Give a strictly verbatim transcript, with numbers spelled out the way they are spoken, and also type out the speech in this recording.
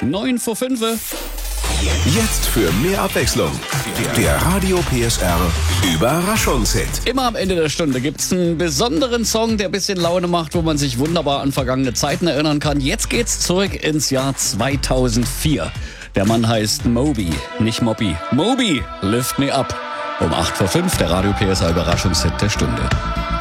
neun vor fünf. Jetzt für mehr Abwechslung. Der Radio P S R Überraschungshit. Immer am Ende der Stunde gibt's einen besonderen Song, der ein bisschen Laune macht, wo man sich wunderbar an vergangene Zeiten erinnern kann. Jetzt geht's zurück ins Jahr zweitausendvier. Der Mann heißt Moby, nicht Moppy. Moby, Lift Me Up. Um acht vor fünf, der Radio P S R Überraschungshit der Stunde.